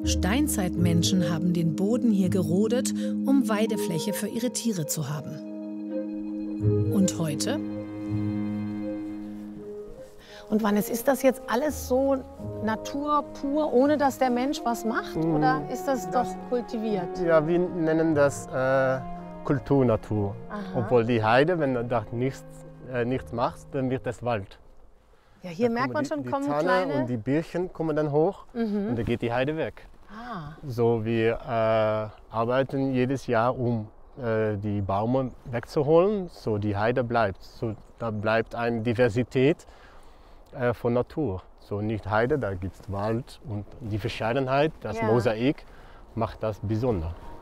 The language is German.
Steinzeitmenschen haben den Boden hier gerodet, um Weidefläche für ihre Tiere zu haben. Und heute? Und Wannes, ist das jetzt alles so Natur pur, ohne dass der Mensch was macht? Oder ist das doch kultiviert? Ja, wir nennen das Kulturnatur. Obwohl die Heide, wenn du da nichts machst, dann wird es Wald. Ja, hier merkt man schon, kommen kleine... Und die Birchen kommen dann hoch und dann geht die Heide weg. So, wir arbeiten jedes Jahr, um die Bäume wegzuholen, so die Heide bleibt. So, da bleibt eine Diversität von Natur. So nicht Heide, da gibt es Wald und die Verschiedenheit, das Mosaik macht das besonders.